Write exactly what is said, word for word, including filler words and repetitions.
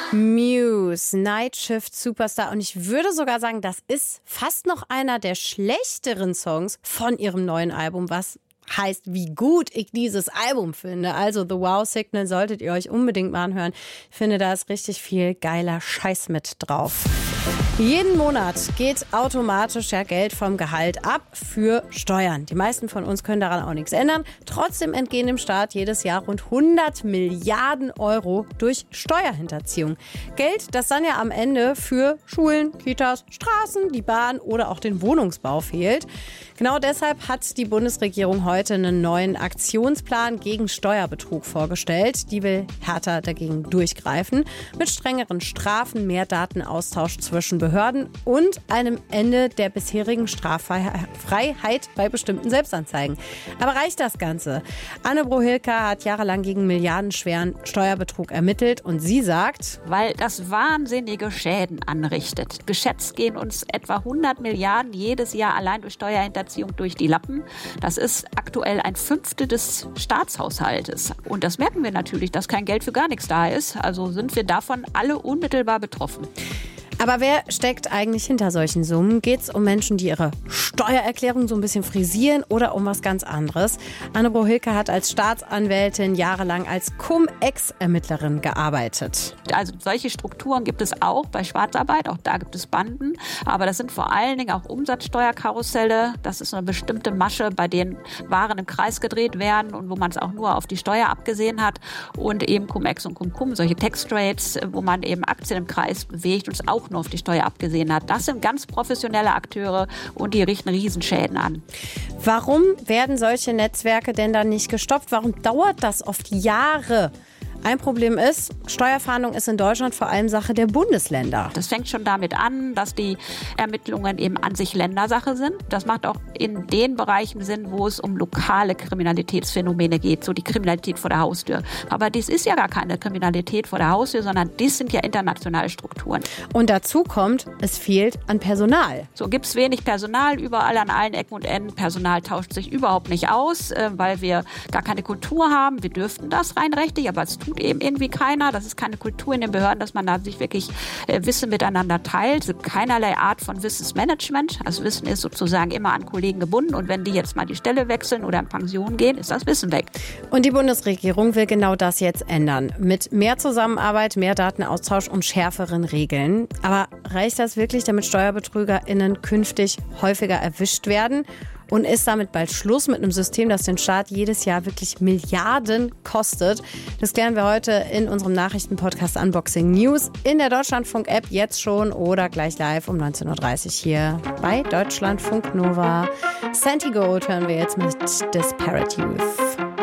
Muse, Night Shift Superstar. Und ich würde sogar sagen, das ist fast noch einer der schlechteren Songs von ihrem neuen Album, was heißt, wie gut ich dieses Album finde. Also The Wow Signal solltet ihr euch unbedingt mal anhören. Ich finde, da ist richtig viel geiler Scheiß mit drauf. Jeden Monat geht automatisch ja Geld vom Gehalt ab für Steuern. Die meisten von uns können daran auch nichts ändern. Trotzdem entgehen dem Staat jedes Jahr rund hundert Milliarden Euro durch Steuerhinterziehung. Geld, das dann ja am Ende für Schulen, Kitas, Straßen, die Bahn oder auch den Wohnungsbau fehlt. Genau deshalb hat die Bundesregierung heute einen neuen Aktionsplan gegen Steuerbetrug vorgestellt. Die will härter dagegen durchgreifen. Mit strengeren Strafen, mehr Datenaustausch zwischen Behörden und einem Ende der bisherigen Straffreiheit bei bestimmten Selbstanzeigen. Aber reicht das Ganze? Anne Brohilka hat jahrelang gegen milliardenschweren Steuerbetrug ermittelt und sie sagt, weil das wahnsinnige Schäden anrichtet. Geschätzt gehen uns etwa hundert Milliarden jedes Jahr allein durch Steuerhinterziehung durch die Lappen. Das ist aktuell ein Fünftel des Staatshaushaltes. Und das merken wir natürlich, dass kein Geld für gar nichts da ist. Also sind wir davon alle unmittelbar betroffen. Aber wer steckt eigentlich hinter solchen Summen? Geht es um Menschen, die ihre Steuererklärung so ein bisschen frisieren oder um was ganz anderes? Anne Brohilka hat als Staatsanwältin jahrelang als Cum-Ex-Ermittlerin gearbeitet. Also solche Strukturen gibt es auch bei Schwarzarbeit, auch da gibt es Banden. Aber das sind vor allen Dingen auch Umsatzsteuerkarusselle. Das ist eine bestimmte Masche, bei denen Waren im Kreis gedreht werden und wo man es auch nur auf die Steuer abgesehen hat. Und eben Cum-Ex und Cum-Cum, solche Tax-Trades, wo man eben Aktien im Kreis bewegt und es auch nur auf die Steuer abgesehen hat. Das sind ganz professionelle Akteure und die richten Riesenschäden an. Warum werden solche Netzwerke denn dann nicht gestoppt? Warum dauert das oft Jahre? Ein Problem ist, Steuerfahndung ist in Deutschland vor allem Sache der Bundesländer. Das fängt schon damit an, dass die Ermittlungen eben an sich Ländersache sind. Das macht auch in den Bereichen Sinn, wo es um lokale Kriminalitätsphänomene geht, so die Kriminalität vor der Haustür. Aber dies ist ja gar keine Kriminalität vor der Haustür, sondern dies sind ja internationale Strukturen. Und dazu kommt, es fehlt an Personal. So gibt es wenig Personal überall an allen Ecken und Enden. Personal tauscht sich überhaupt nicht aus, weil wir gar keine Kultur haben. Wir dürften das rein rechtlich, aber es tut eben irgendwie keiner. Das ist keine Kultur in den Behörden, dass man da sich wirklich äh, Wissen miteinander teilt. Es gibt keinerlei Art von Wissensmanagement. Das Wissen ist sozusagen immer an Kollegen gebunden und wenn die jetzt mal die Stelle wechseln oder in Pension gehen, ist das Wissen weg. Und die Bundesregierung will genau das jetzt ändern. Mit mehr Zusammenarbeit, mehr Datenaustausch und schärferen Regeln. Aber reicht das wirklich, damit SteuerbetrügerInnen künftig häufiger erwischt werden? Und ist damit bald Schluss mit einem System, das den Staat jedes Jahr wirklich Milliarden kostet? Das klären wir heute in unserem Nachrichtenpodcast Unboxing News in der Deutschlandfunk-App jetzt schon oder gleich live um neunzehn Uhr dreißig hier bei Deutschlandfunk Nova. Santi Gold hören wir jetzt mit Disparate Youth.